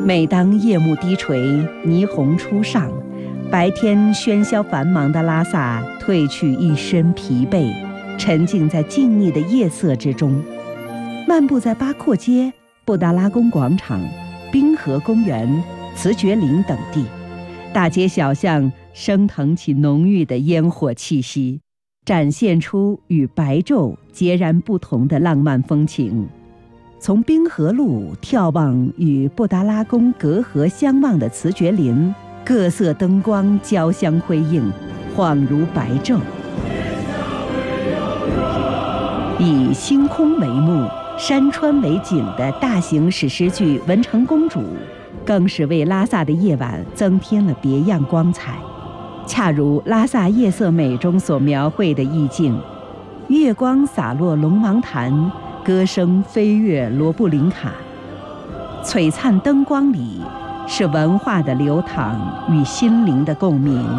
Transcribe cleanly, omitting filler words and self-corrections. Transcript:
每当夜幕低垂，霓虹初上，白天喧嚣繁忙的拉萨褪去一身疲惫，沉浸在静谧的夜色之中。漫步在八廓街、布达拉宫广场、滨河公园、慈觉林等地，大街小巷升腾起浓郁的烟火气息，展现出与白昼截然不同的浪漫风情。从滨河路眺望与布达拉宫隔河相望的慈觉林，各色灯光交相辉映，恍如白昼。以星空为幕、山川为景的大型史诗剧《文成公主》，更是为拉萨的夜晚增添了别样光彩。恰如拉萨夜色美中所描绘的意境，月光洒落龙王潭，歌声飞越罗布林卡，璀璨灯光里是文化的流淌与心灵的共鸣。